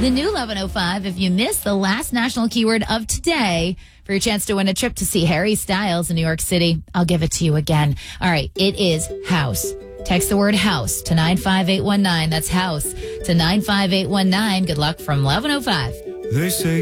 The new 1105, if you missed the last national keyword of today for your chance to win a trip to see Harry Styles in New York City, I'll give it to you again. All right, it is house. Text the word house to 95819. That's house to 95819. Good luck from 1105. They say